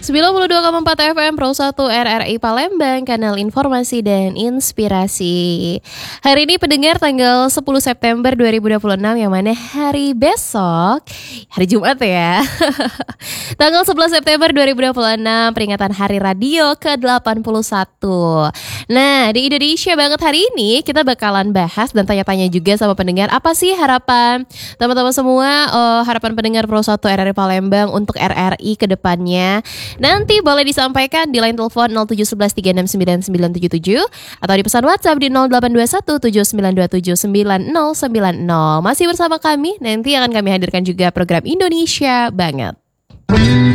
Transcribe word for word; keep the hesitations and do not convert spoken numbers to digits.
sembilan puluh dua koma empat F M Pro satu R R I Palembang, kanal informasi dan inspirasi. Hari ini pendengar tanggal sepuluh September dua ribu dua puluh enam, yang mana hari besok, hari Jumat ya. Tanggal sebelas September dua ribu dua puluh enam, peringatan Hari Radio ke delapan puluh satu. Nah, di Indonesia banget hari ini kita bakalan bahas dan tanya-tanya juga sama pendengar, apa sih harapan teman-teman semua, uh, harapan pendengar Pro satu R R I Palembang untuk R R I ke depannya. Nanti boleh disampaikan di line telepon nol tujuh satu satu tiga enam sembilan sembilan tujuh tujuh atau di pesan WhatsApp di nol delapan dua satu tujuh sembilan dua tujuh sembilan nol sembilan nol. Masih bersama kami, nanti akan kami hadirkan juga program Indonesia Banget.